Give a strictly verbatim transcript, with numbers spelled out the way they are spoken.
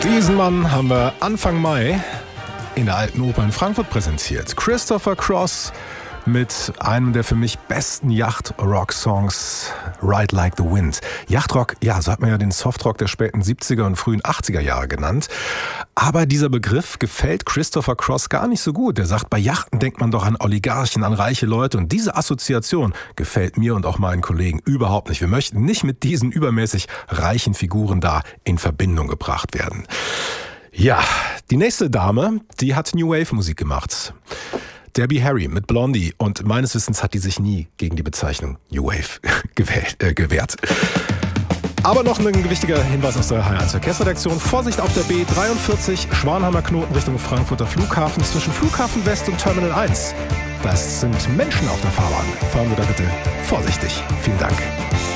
Diesen Mann haben wir Anfang Mai in der Alten Oper in Frankfurt präsentiert. Christopher Cross mit einem der für mich besten Yacht-Rock-Songs, Ride Like the Wind. Yachtrock, ja, so hat man ja den Softrock der späten siebziger und frühen achtziger Jahre genannt. Aber dieser Begriff gefällt Christopher Cross gar nicht so gut. Er sagt, bei Yachten denkt man doch an Oligarchen, an reiche Leute. Und diese Assoziation gefällt mir und auch meinen Kollegen überhaupt nicht. Wir möchten nicht mit diesen übermäßig reichen Figuren da in Verbindung gebracht werden. Ja, die nächste Dame, die hat New Wave Musik gemacht. Debbie Harry mit Blondie, und meines Wissens hat die sich nie gegen die Bezeichnung New Wave gewählt, äh, gewehrt. Aber noch ein wichtiger Hinweis aus der H eins Verkehrsredaktion. Vorsicht auf der B dreiundvierzig, Schwanheimer Knoten Richtung Frankfurter Flughafen, zwischen Flughafen West und Terminal eins. Das sind Menschen auf der Fahrbahn. Fahren wir da bitte vorsichtig. Vielen Dank.